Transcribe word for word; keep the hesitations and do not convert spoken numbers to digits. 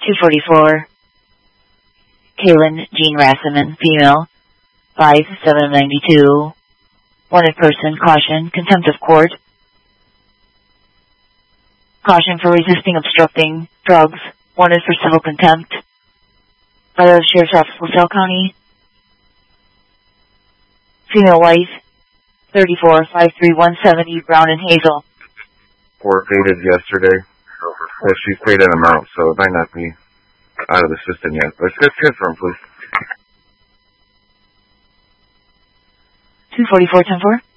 two forty-four. Kaylin Jean Rassaman, female, five seven ninety-two. Wanted person, caution, contempt of court. Caution for resisting, obstructing, drugs, wanted for civil contempt. By the Sheriff's Office, LaSalle County. Female wife, thirty-four, five three one seventy, Brown and Hazel. Court dated yesterday. Well, she's paid an amount, so it might not be out of the system yet. But just confirm, please. two forty-four, ten four.